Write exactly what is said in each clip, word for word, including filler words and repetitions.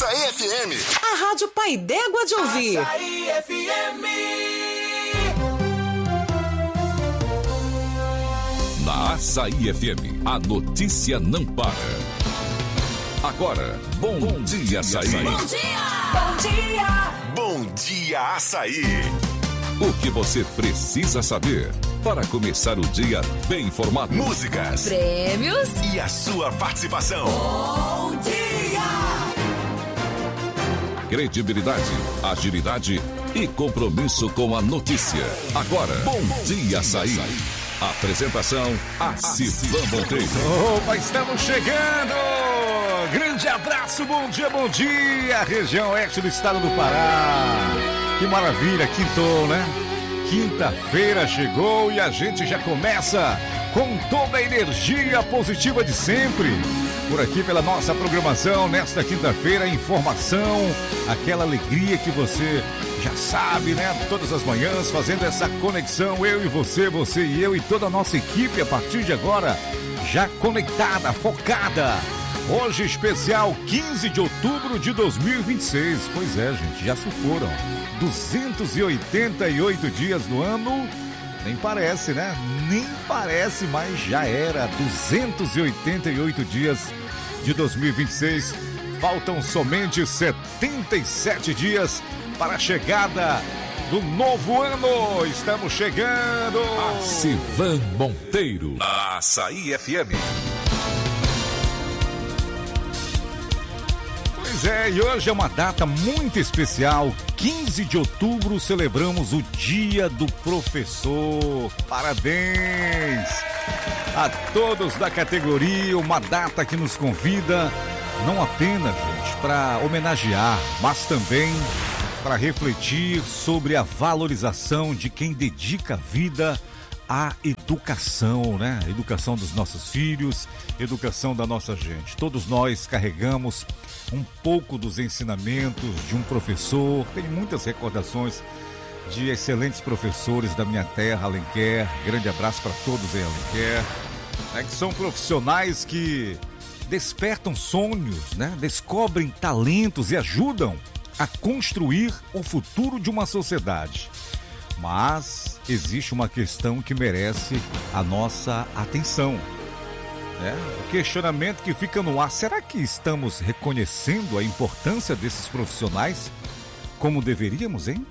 Açaí F M. A Rádio Pai d'Égua de ouvir. Açaí F M. Na Açaí F M, a notícia não para. Agora, bom, bom dia, dia Açaí. Bom dia! Bom dia! Bom dia, Açaí. O que você precisa saber para começar o dia bem informado. Músicas, prêmios e a sua participação. Bom dia! Credibilidade, agilidade e compromisso com a notícia. Agora, bom dia, Açaí. Apresentação, Acivan Monteiro. Opa, estamos chegando! Grande abraço, bom dia, bom dia! Região oeste do estado do Pará. Que maravilha, quintou, né? Quinta-feira chegou e a gente já começa com toda a energia positiva de sempre. Por aqui pela nossa programação, nesta quinta-feira, informação, aquela alegria que você já sabe, né? Todas as manhãs, fazendo essa conexão, eu e você, você e eu e toda a nossa equipe, a partir de agora, já conectada, focada. Hoje, especial quinze de outubro de dois mil e vinte e seis. Pois é, gente, já se foram duzentos e oitenta e oito dias do ano. Nem parece, né? Nem parece, mas já era duzentos e oitenta e oito dias de dois mil e vinte e seis. Faltam somente setenta e sete dias para a chegada do novo ano. Estamos chegando. Acivan Monteiro, na Açaí F M. Pois é, e hoje é uma data muito especial. quinze de outubro celebramos o Dia do Professor. Parabéns a todos da categoria, uma data que nos convida não apenas, gente, para homenagear, mas também para refletir sobre a valorização de quem dedica a vida à educação, né? Educação dos nossos filhos, educação da nossa gente. Todos nós carregamos um pouco dos ensinamentos de um professor. Tem muitas recordações de excelentes professores da minha terra, Alenquer. Grande abraço para todos em Alenquer, né? Que são profissionais que despertam sonhos, né? Descobrem talentos e ajudam a construir o futuro de uma sociedade. Mas existe uma questão que merece a nossa atenção, né? O questionamento que fica no ar: será que estamos reconhecendo a importância desses profissionais como deveríamos, hein?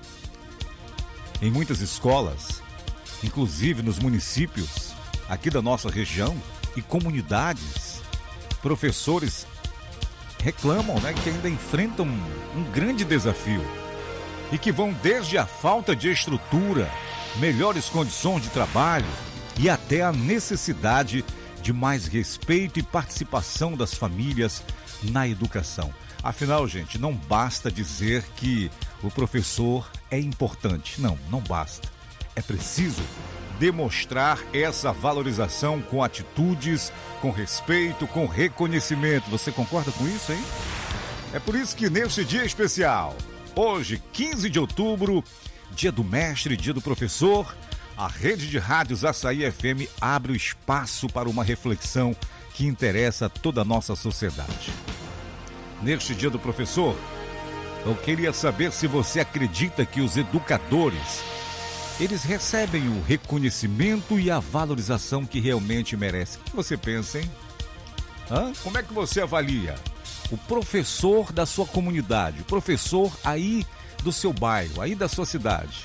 Em muitas escolas, inclusive nos municípios aqui da nossa região e comunidades, professores reclamam, né, que ainda enfrentam um grande desafio e que vão desde a falta de estrutura, melhores condições de trabalho e até a necessidade de mais respeito e participação das famílias na educação. Afinal, gente, não basta dizer que o professor é importante. Não, não basta. É preciso demonstrar essa valorização com atitudes, com respeito, com reconhecimento. Você concorda com isso, hein? É por isso que neste dia especial, hoje, quinze de outubro, dia do mestre, dia do professor, a rede de rádios Açaí F M abre o espaço para uma reflexão que interessa a toda a nossa sociedade. Neste dia do professor, eu queria saber se você acredita que os educadores, eles recebem o reconhecimento e a valorização que realmente merecem. O que você pensa, hein? Hã? Como é que você avalia o professor da sua comunidade, o professor aí do seu bairro, aí da sua cidade?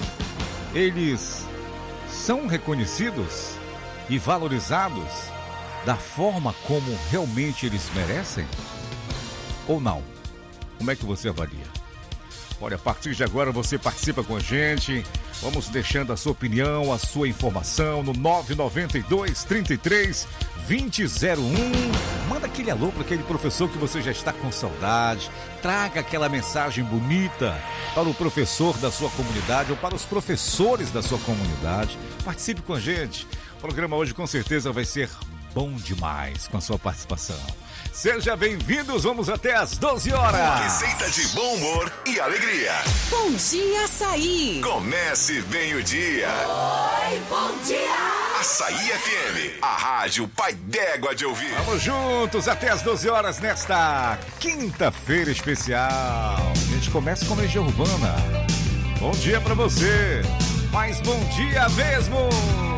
Eles são reconhecidos e valorizados da forma como realmente eles merecem? Ou não? Como é que você avalia? Olha, a partir de agora você participa com a gente. Vamos deixando a sua opinião, a sua informação no nove nove dois, trinta e três, vinte zero um. Manda aquele alô para aquele professor que você já está com saudade. Traga aquela mensagem bonita para o professor da sua comunidade ou para os professores da sua comunidade. Participe com a gente. O programa hoje com certeza vai ser bom demais com a sua participação. Seja bem-vindos, vamos até às doze horas. Receita de bom humor e alegria. Bom dia, Açaí. Comece bem o dia. Oi, bom dia! Açaí F M, a rádio pai d'égua de ouvir. Vamos juntos até as doze horas nesta quinta-feira especial. A gente começa com Legião Urbana. Bom dia pra você, mas bom dia mesmo.